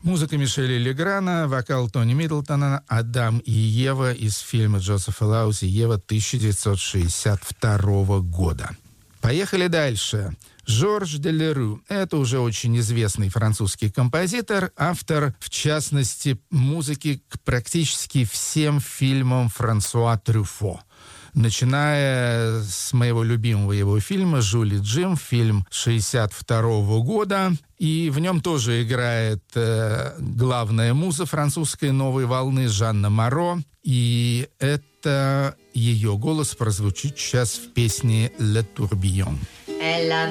Музыка Мишеля Леграна, вокал Тони Миддлтона, «Адам и Ева» из фильма Джозефа Лаузи «Ева» 1962 года. Поехали дальше. Жорж Делеру. Это уже очень известный французский композитор, автор, в частности, музыки к практически всем фильмам Франсуа Трюфо. Начиная с моего любимого его фильма «Жюль и Джим», фильм 1962 года. И в нем тоже играет главная муза французской новой волны Жанна Моро. И это ее голос прозвучит сейчас в песне «Le Tourbillon».